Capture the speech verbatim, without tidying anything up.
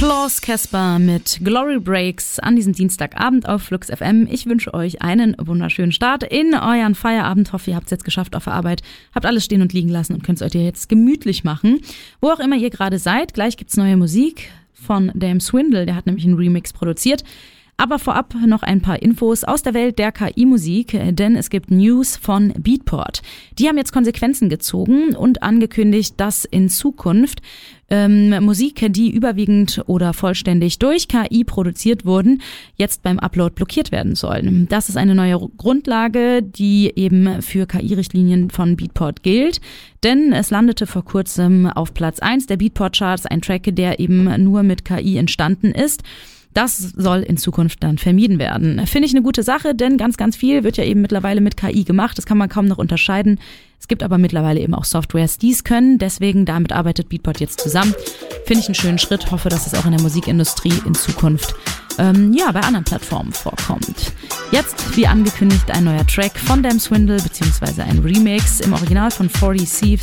Klaus Casper mit Glory Breaks an diesem Dienstagabend auf Flux F M. Ich wünsche euch einen wunderschönen Start in euren Feierabend. Hoffe, ihr habt es jetzt geschafft auf der Arbeit, habt alles stehen und liegen lassen und könnt es euch jetzt gemütlich machen. Wo auch immer ihr gerade seid, gleich gibt's neue Musik von Dam Swindle, der hat nämlich einen Remix produziert. Aber vorab noch ein paar Infos aus der Welt der K I-Musik, denn es gibt News von Beatport. Die haben jetzt Konsequenzen gezogen und angekündigt, dass in Zukunft ähm, Musik, die überwiegend oder vollständig durch K I produziert wurden, jetzt beim Upload blockiert werden sollen. Das ist eine neue Grundlage, die eben für K I-Richtlinien von Beatport gilt, denn es landete vor kurzem auf Platz eins der Beatport-Charts ein Track, der eben nur mit K I entstanden ist. Das soll in Zukunft dann vermieden werden. Finde ich eine gute Sache, denn ganz, ganz viel wird ja eben mittlerweile mit K I gemacht. Das kann man kaum noch unterscheiden. Es gibt aber mittlerweile eben auch Softwares, die es können. Deswegen, damit arbeitet Beatport jetzt zusammen. Finde ich einen schönen Schritt. Hoffe, dass es auch in der Musikindustrie in Zukunft ähm, ja bei anderen Plattformen vorkommt. Jetzt, wie angekündigt, ein neuer Track von Dam Swindle, beziehungsweise ein Remix im Original von forty Thieves.